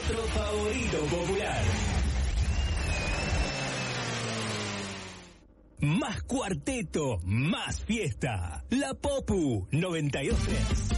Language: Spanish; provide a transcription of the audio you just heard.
nuestro favorito popular. Más cuarteto, más fiesta. La Popu 92.3.